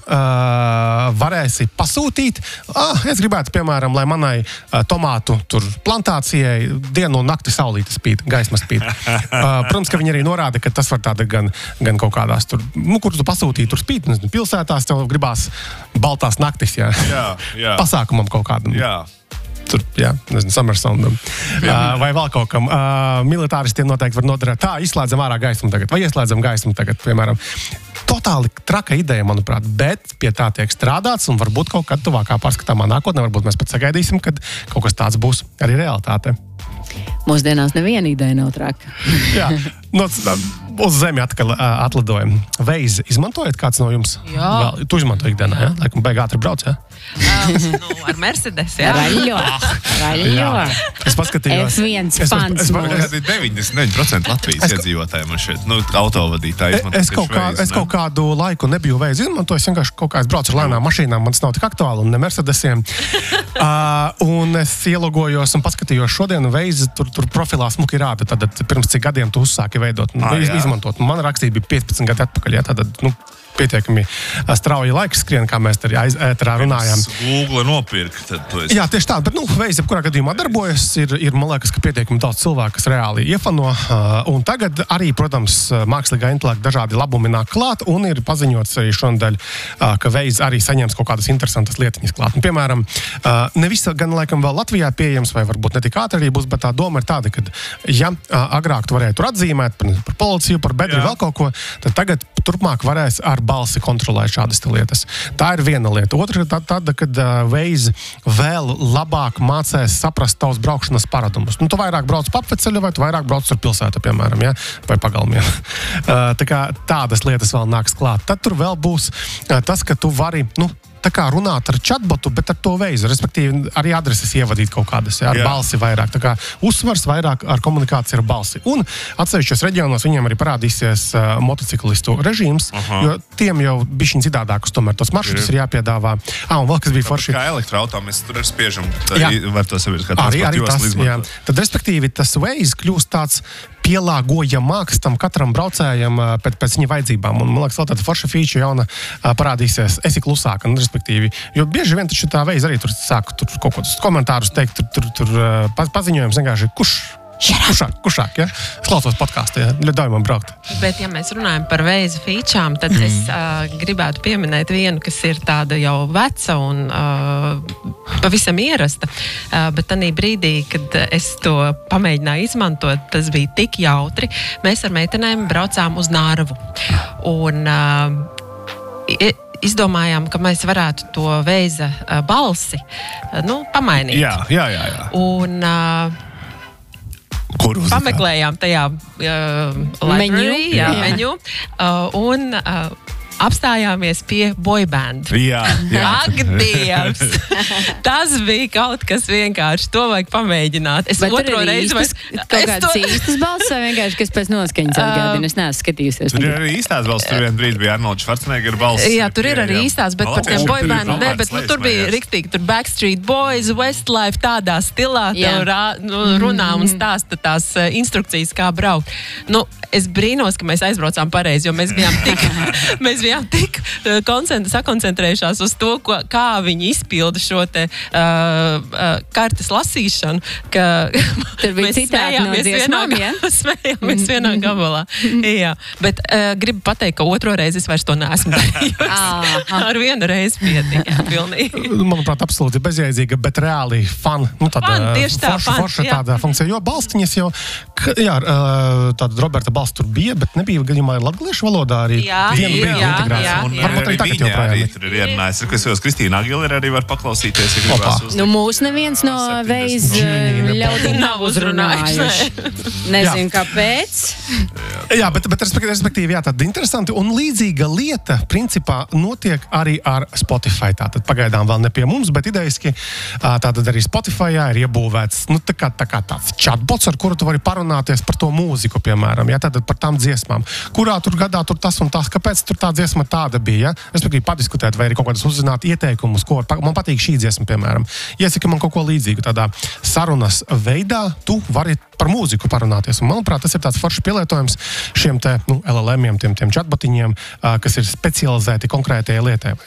varēsi pasūtīt, es gribētu, piemēram, lai manai tomātu tur plantācijai dienu un nakti saulīte spīd, gaisma spīd. Protams, ka viņi arī norāda, ka tas var tāda gan kaut kādās tur, kur tu pasūtīji, tur spīd, nezinu, pilsētās tev gribās baltās naktis, jā. Jā. Pasākumam kaut kādam. Jā. Tur, jā, nezinu, Summersoundam. Vai vēl kaut kam. Militāristiem noteikti var noderēt. Tā, izslēdzam ārā gaismu tagad. Vai ieslēdzam gaismu tagad, piemēram. Totāli traka ideja, manuprāt, bet pie tā tiek strādāts un varbūt kaut kad tuvākā pārskatāmā nākotnē, varbūt mēs pat sagaidīsim, kad kaut kas tāds būs arī realitāte. Mūsdienās neviena ideja nav traka. Jā, uz zemi atkal atlidojam. Veizi izmantojat kāds no jums? Jā. Tu izmantoji ikdienā, jā? Laikam beigā ātri brauc, jā? Ar Mercedes, jā. Raļo. Es paskatījos. F1 fans mūs. 99% Latvijas iedzīvotājiem šeit, autovadītāji izmanto. Es kaut kādu laiku nebiju veizi izmantojis, vienkārši kaut kā es braucu ar lēnām mašīnām, man tas nav tik aktuāli un ne Mercedesiem. Un es ielogojos un paskatījos šodien veizi, tur profilā smuki rāda, tad pirms cik gadiem tu uzsāki veidot, izmantot. Man rakstīja bija 15 gadi atpakaļ, jā, tad, pietiekami strauji laiks skrien, kā mēs arī ēterā runājām. Google nopirka, tad tu esi. Jā, tieši tā, bet, veizi, jebkurā gadījumā darbojas, ir, man liekas, ka pietiekami daudz cilvēku, kas reāli iefano, un tagad arī, protams, mākslīgā intelekta dažādi labumi nāk klāt, un ir paziņots arī šonadēļ, ka veizi arī saņems kaut kādas interesantas lietiņas klāt. Un, piemēram, ne visa gan, laikam, vēl Latvijā pieejams, vai varbūt ne tik ātri arī būs, bet tā doma ir tāda, ka, ja agrāk tu varēji tur atzīmēt par policiju, par bedri, vēl kaut ko, tad tagad turpmāk varēs ar balsi kontrolēt šādas lietas. Tā ir viena lieta. Otra ir tāda, kad Waze vēl labāk mācēs saprast tavus braukšanas paradumus. Tu vairāk brauc pa apveceļu, vai tu vairāk brauc ar pilsētu, piemēram, ja? Vai pagalmiem. Tā kā tādas lietas vēl nāks klāt. Tad tur vēl būs tas, ka tu vari, tā kā runāt ar chatbotu, bet ar to veizu, respektīvi arī adreses ievadīt kaut kādas, ar balsi vairāk. Tā kā uzsvars vairāk ar komunikāciju ar balsi. Un atsevišķos reģionos viņiem arī parādīsies motociklistu režīms, jo tiem jau bišķiņ citādākus tomēr tos maršrutus ir jāpiedāvā. Un vēl kas bija forši. Kā elektroautā mēs tur ar spiežam, var to sabiedriskā arī transporta tas, jā. Tad, respektīvi, tas Waze kļūst tāds pielāgojamāks tam katram braucējam pēc viņa vajadzībām. Un, man liekas, vēl tāda forša feature jauna parādīsies, esi klusāka, respektīvi. Jo bieži vien taču tā Waze arī tur sāk kaut kādus komentārus teikt, tur paziņojums vienkārši, kušāk, ja? Es klausos podkāstu, ja? Ļauj man braukt. Bet, ja mēs runājam par Waze featurām, tad es gribētu pieminēt vienu, kas ir tāda jau veca un pavisam ierasta. Bet tanī brīdī, kad es to pamēģināju izmantot, tas bija tik jautri. Mēs ar meitenēm braucām uz Narvu. Un izdomājām, ka mēs varētu to Waze balsi pamainīt. Jā. Un pameklējām tajā menu un apstājāmies pie boyband. Jā. Ak, Dievs! Tas bija kaut kas vienkārši. To vajag pamēģināt. Es otro reizi kaut kādas īstas balss vai vienkārši, kas pēc noskaņas atgādina. Es neesmu skatījusies. Tur ir arī īstās balss. Tur vien brīdi bija Arnolds Schwarzenegger balss. Jā, tur ir arī īstās, bet par tiem boyband, bet tur bija riktīgi. Tur Backstreet Boys, Westlife, tādā stilā runā un stāsta tās instrukcijas, kā braukt. Es brīnos, ka mēs aizbraucām pareizi, jo mēs bijām tik sakoncentrējušās uz to, kā viņi izpilda šo te kartes lasīšanu, ka mēs smējāmies vienā gabalā. Jā, bet gribu pateikt, ka otro reizi es vairs to neesmu darījusi. Ar vienu reizi pietiek, pilnīgi. Manuprāt, absolūti bezjēdzīga, bet reāli forša tāda funkcija, jo balstiņas jau, tāda Roberta balsts tur bija, bet nebija gadījumā latgaliešu valodā arī. Varbūt arī tagad joprojām. Tur ir ierunājis. Es jau Kristīna Agilera arī var paklausīties, ja gribās uzlikt. Mūs neviens no Waze ļaudīm nav uzrunājuši. Nezinu, kāpēc. Jā, bet respektīvi, tad interesanti. Un līdzīga lieta, principā, notiek arī ar Spotify. Tātad pagaidām vēl ne pie mums, bet idejiski tātad arī Spotifyā ir iebūvēts, tā kā tāds chatbots, ar kuru tu vari parunāties par to mūziku, piemēram, tātad par tām dziesmām. Kurā tur gadā tur tas un tas, kāpēc tur tā dziesma tāda bija, respektīvi padiskutēt vai arī kaut kādas uzzināt ieteikumus, ko man patīk šī dziesma, piemēram. Iesaka man kaut ko līdzīgu tādā sarunas veidā, tu vari par mūziku parunāties. Un, manuprāt, tas ir tāds foršs pielietojums šiem te LLM-iem, tiem chatbotiņiem, kas ir specializēti konkrētajai lietai.